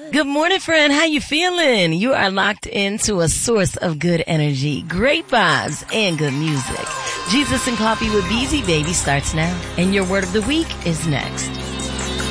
Good morning, friend. How you feeling? You are locked into a source of good energy, great vibes, and good music. Jesus and Coffee with BZ Baby starts now, and your word of the week is next.